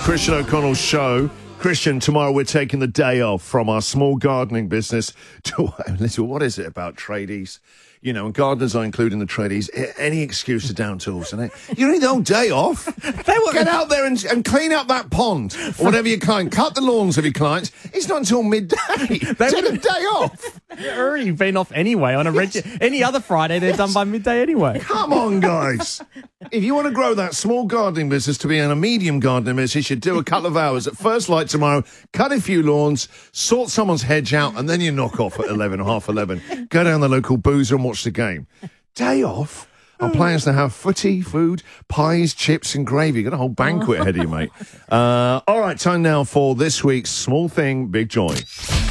Christian O'Connell's show. Christian, tomorrow we're taking the day off from our small gardening business to, listen, what is it about tradies? You know, and gardeners are including the tradies. Any excuse to down tools, isn't it? You need the whole day off. Get out there and clean up that pond, or whatever you can. Cut the lawns of your clients. It's not until midday. Take a day off. They're already been off anyway on a any other Friday. They're done by midday anyway. Come on, guys. If you want to grow that small gardening business to be a medium gardening business, you should do a couple of hours at first light tomorrow, cut a few lawns, sort someone's hedge out, and then you knock off at 11 or half 11. Go down the local boozer and watch the game. Day off? Our plans to have footy, food, pies, chips and gravy. Got a whole banquet ahead of you, mate. All right, time now for this week's Small Thing, Big Joy.